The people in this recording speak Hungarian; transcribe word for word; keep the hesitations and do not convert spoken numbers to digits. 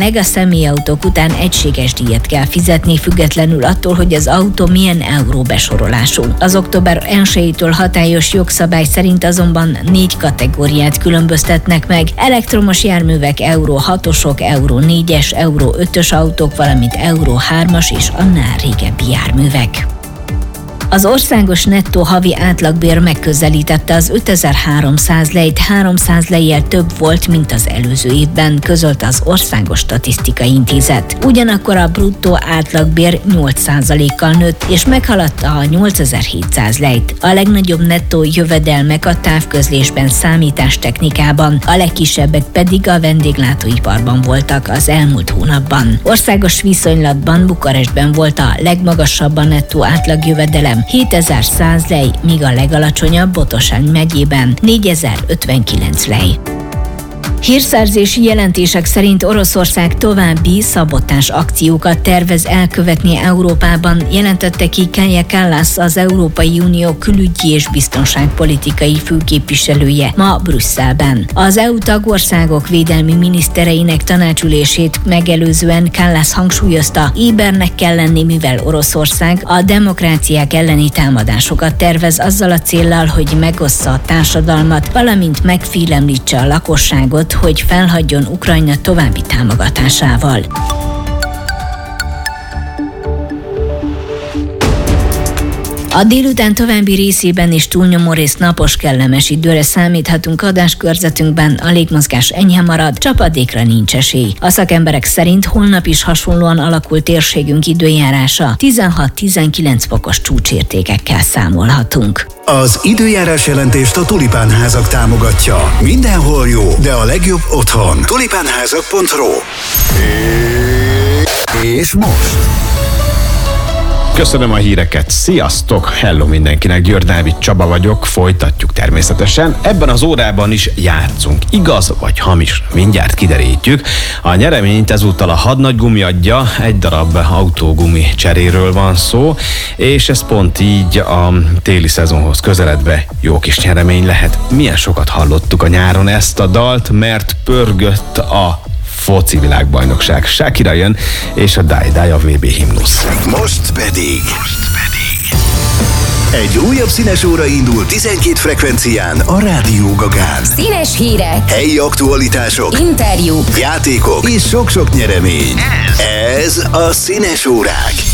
jelenleg a személyautók után egységes díjat kell fizetni, függetlenül attól, hogy az autó milyen euró besorolású. Az október elsejétől hatályos jogszabály szerint azonban négy kategóriát különböztetnek meg: elektromos járművek, euró hatosok, euró négyes, euró ötös autók, valamint euró hármas és annál régebbi járművek. Az országos nettó havi átlagbér megközelítette az ötezer-háromszáz lejt, háromszáz lejjel több volt, mint az előző évben, közölte az Országos Statisztikai Intézet. Ugyanakkor a bruttó átlagbér nyolc százalékkal nőtt, és meghaladta a nyolcezer-hétszáz lejt. A legnagyobb nettó jövedelmek a távközlésben, számítástechnikában, a legkisebbek pedig a vendéglátóiparban voltak az elmúlt hónapban. Országos viszonylatban Bukarestben volt a legmagasabb a nettó átlagjövedelem, hétezer-száz lej, míg a legalacsonyabb Botosány megyében négyezer-ötvenkilenc lej. Hírszerzési jelentések szerint Oroszország további szabotás akciókat tervez elkövetni Európában, jelentette ki Kaja Kallas, az Európai Unió külügyi és biztonságpolitikai főképviselője ma Brüsszelben. Az é u tagországok védelmi minisztereinek tanácsülését megelőzően Kallas hangsúlyozta, ébernek kell lenni, mivel Oroszország a demokráciák elleni támadásokat tervez azzal a céllal, hogy megossza a társadalmat, valamint megfélemlítse a lakosságot, hogy felhagyjon Ukrajna további támogatásával. A délután további részében is túlnyomórészt napos, kellemes időre számíthatunk, adáskörzetünkben a légmozgás enyhe marad, csapadékra nincs esély. A szakemberek szerint holnap is hasonlóan alakul térségünk időjárása, tizenhat-tizenkilenc fokos csúcsértékekkel számolhatunk. Az időjárás jelentést a Tulipánházak támogatja. Mindenhol jó, de a legjobb otthon. tulipánházak pont ro. És most... Köszönöm a híreket, sziasztok! Hello mindenkinek, Győr Dávid Csaba vagyok, folytatjuk természetesen. Ebben az órában is játszunk, igaz vagy hamis, mindjárt kiderítjük. A nyereményt ezúttal a hadnagygumi adja, egy darab autógumi cseréről van szó, és ez pont így a téli szezonhoz közeledve jó kis nyeremény lehet. Milyen sokat hallottuk a nyáron ezt a dalt, mert pörgött a foci világbajnokság. Shakira jön, és a Die Die a vé bé himnusz. Most pedig... Most pedig... Egy újabb színes óra indul tizenkét frekvencián a Rádió Gagán. Színes hírek, helyi aktualitások, interjúk, játékok és sok-sok nyeremény. Ez a Színes órák.